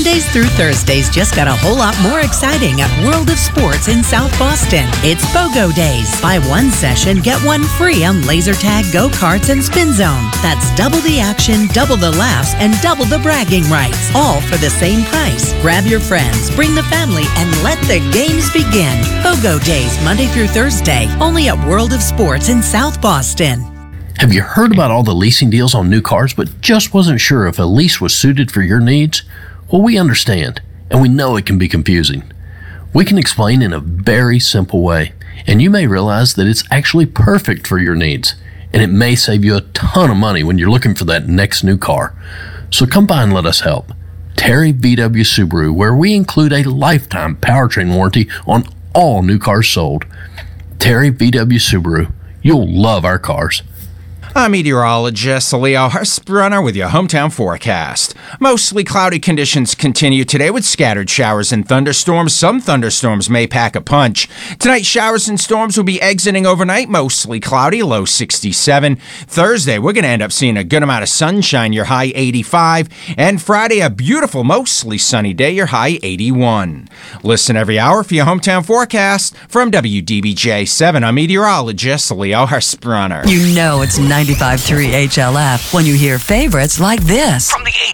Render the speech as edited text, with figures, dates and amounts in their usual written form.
Mondays through Thursdays just got a whole lot more exciting at World of Sports in South Boston. It's BOGO Days. Buy one session, get one free on laser tag, go-karts, and spin zone. That's double the action, double the laughs, and double the bragging rights. All for the same price. Grab your friends, bring the family, and let the games begin. BOGO Days, Monday through Thursday, only at World of Sports in South Boston. Have you heard about all the leasing deals on new cars but just wasn't sure if a lease was suited for your needs? Well, we understand, and we know it can be confusing. We can explain in a very simple way, and you may realize that it's actually perfect for your needs, and it may save you a ton of money when you're looking for that next new car. So come by and let us help. Terry VW Subaru, where we include a lifetime powertrain warranty on all new cars sold. Terry VW Subaru, you'll love our cars. I'm meteorologist Leo Hurstbrunner with your hometown forecast. Mostly cloudy conditions continue today with scattered showers and thunderstorms. Some thunderstorms may pack a punch. Tonight, showers and storms will be exiting overnight, mostly cloudy, low 67. Thursday, we're going to end up seeing a good amount of sunshine, your high 85. And Friday, a beautiful, mostly sunny day, your high 81. Listen every hour for your hometown forecast from WDBJ7. I'm meteorologist Leo Hurstbrunner. You know it's 95.3 HLF when you hear favorites like this. From the